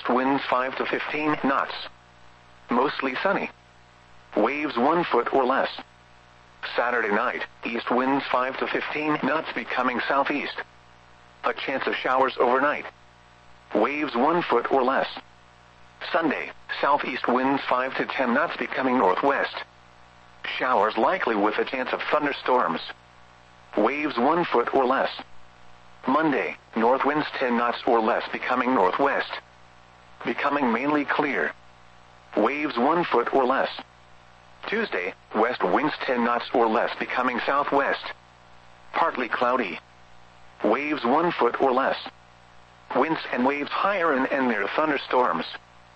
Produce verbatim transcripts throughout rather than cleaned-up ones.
east winds five to fifteen knots. Mostly sunny. Waves one foot or less. Saturday night, east winds five to fifteen knots becoming southeast. A chance of showers overnight. Waves one foot or less. Sunday, southeast winds five to ten knots becoming northwest. Showers likely with a chance of thunderstorms. Waves one foot or less. Monday, north winds ten knots or less becoming northwest. Becoming mainly clear. Waves one foot or less. Tuesday, west winds ten knots or less becoming southwest. Partly cloudy. Waves one foot or less. Winds and waves higher and, and near thunderstorms.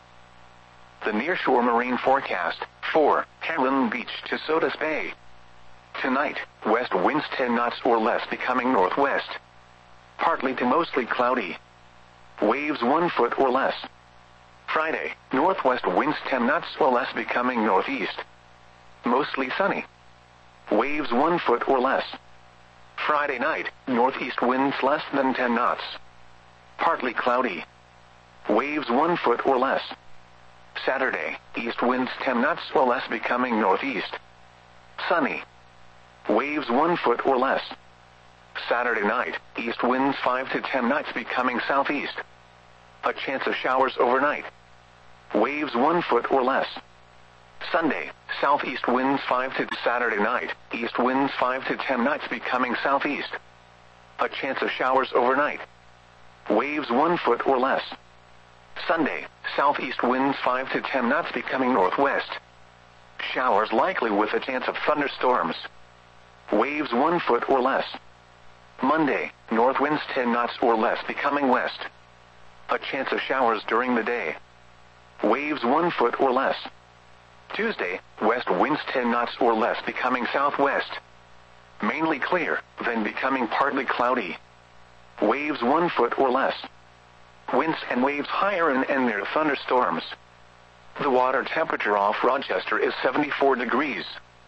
The nearshore marine forecast, for Heron Beach to Sodus Bay. Tonight, west winds ten knots or less becoming northwest. Partly to mostly cloudy. Waves one foot or less. Friday, northwest winds ten knots or less becoming northeast. Mostly sunny. Waves one foot or less. Friday night, northeast winds less than ten knots. Partly cloudy. Waves one foot or less. Saturday, east winds ten knots or less becoming northeast. Sunny. Waves one foot or less. Saturday night, east winds five to ten knots becoming southeast. A chance of showers overnight. Waves one foot or less. Sunday, southeast winds five to Saturday night, east winds five to ten knots becoming southeast. A chance of showers overnight. Waves one foot or less. Sunday, southeast winds five to ten knots becoming northwest. Showers likely with a chance of thunderstorms. Waves one foot or less. Monday, north winds ten knots or less becoming west. A chance of showers during the day. Waves one foot or less. Tuesday, west winds ten knots or less becoming southwest. Mainly clear, then becoming partly cloudy. Waves one foot or less. Winds and waves higher and, and near thunderstorms. The water temperature off Rochester is seventy-four degrees.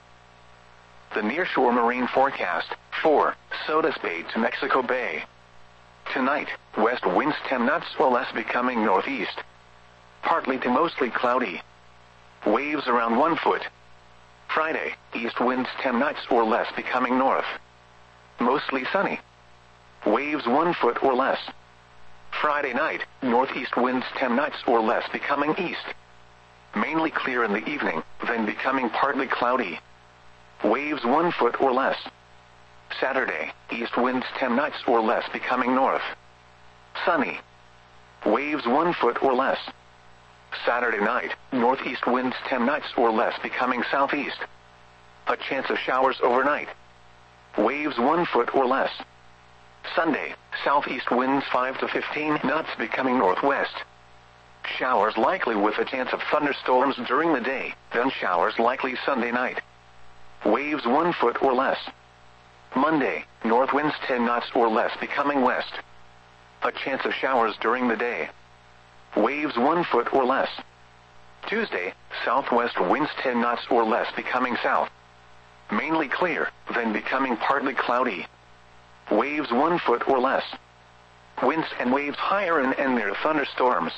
The nearshore marine forecast, for Sodus Bay to Mexico Bay. Tonight, west winds ten knots or less becoming northeast. Partly to mostly cloudy. Waves around one foot. Friday, east winds ten knots or less becoming north. Mostly sunny. Waves one foot or less. Friday night, northeast winds ten knots or less becoming east. Mainly clear in the evening, then becoming partly cloudy. Waves one foot or less. Saturday, east winds ten knots or less becoming north. Sunny. Waves one foot or less. Saturday night, northeast winds ten knots or less becoming southeast. A chance of showers overnight. Waves one foot or less. Sunday, southeast winds five to fifteen knots becoming northwest. Showers likely with a chance of thunderstorms during the day, then showers likely Sunday night. Waves one foot or less. Monday, north winds ten knots or less becoming west. A chance of showers during the day. Waves one foot or less. Tuesday, southwest winds ten knots or less becoming south. Mainly clear, then becoming partly cloudy. Waves one foot or less. Winds and waves higher and, and near thunderstorms.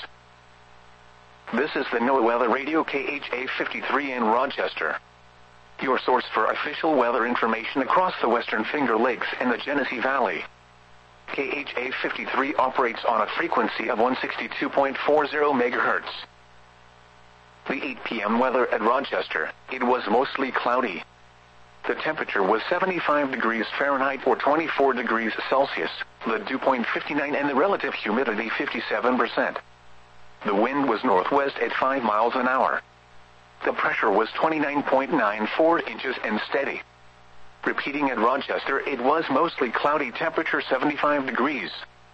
This is the NOAA Weather Radio K H A fifty-three in Rochester. Your source for official weather information across the Western Finger Lakes and the Genesee Valley. K H A fifty-three operates on a frequency of one sixty-two point four zero megahertz. The eight p.m. weather at Rochester, it was mostly cloudy. The temperature was seventy-five degrees Fahrenheit or twenty-four degrees Celsius, the dew point fifty-nine and the relative humidity fifty-seven percent. The wind was northwest at five miles an hour. The pressure was twenty-nine point nine four inches and steady. Repeating at Rochester, it was mostly cloudy, temperature seventy-five degrees.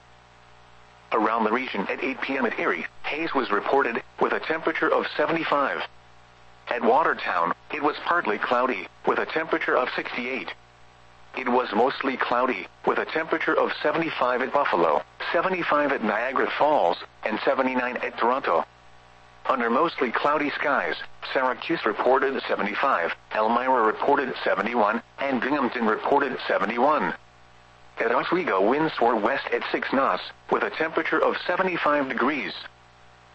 Around the region at eight p.m. at Erie, haze was reported, with a temperature of seventy-five. At Watertown, it was partly cloudy, with a temperature of sixty-eight. It was mostly cloudy, with a temperature of seventy-five at Buffalo, seventy-five at Niagara Falls, and seventy-nine at Toronto. Under mostly cloudy skies, Syracuse reported seventy-five, Elmira reported seventy-one, and Binghamton reported seventy-one. At Oswego, winds were west at six knots, with a temperature of seventy-five degrees.